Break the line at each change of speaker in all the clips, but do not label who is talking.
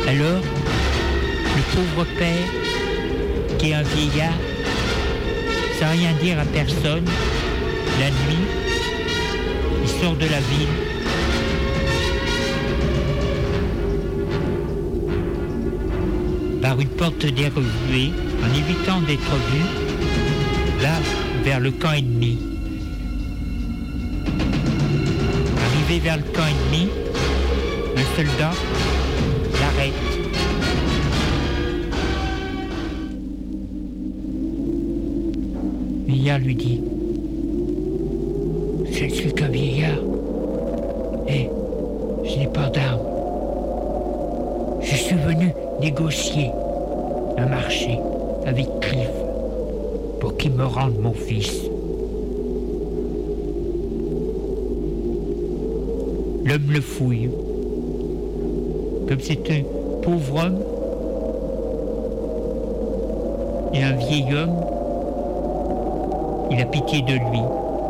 Alors, le pauvre père, qui est un vieillard, sans rien dire à personne, la nuit, il sort de la ville. Par une porte dérobée, en évitant d'être vu, va vers le camp ennemi. Arrivé vers le camp ennemi, un soldat l'arrête. Le vieillard lui dit: je ne suis qu'un vieillard et je n'ai pas d'armes. Je suis venu négocier un marché avec Cliff pour qu'il me rende mon fils. L'homme le fouille. Comme c'est un pauvre homme et un vieil homme, il a pitié de lui.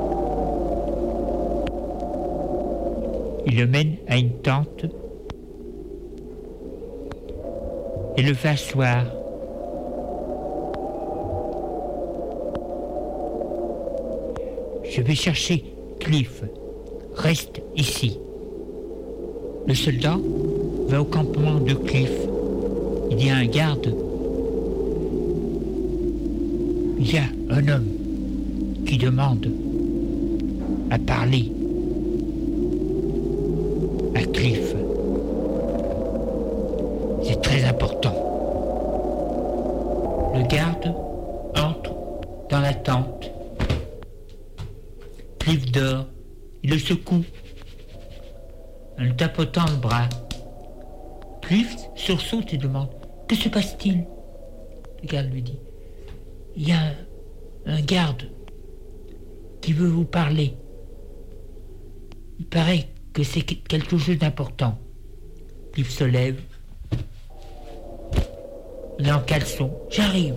Il le mène à une tente et le fait asseoir. Je vais chercher Cliff. Reste ici. Le soldat va au campement de Cliff. Il y a un garde. Il y a un homme qui demande à parler à Cliff. C'est très important. Le garde entre dans la tente. Cliff dort. Il le secoue en le tapotant le bras. Cliff sursaute et demande: que se passe-t-il? Le garde lui dit: il y a un garde qui veut vous parler. Il paraît que c'est quelque chose d'important. Cliff se lève. Il est en caleçon. J'arrive.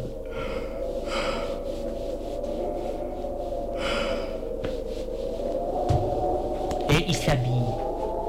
Et il s'habille.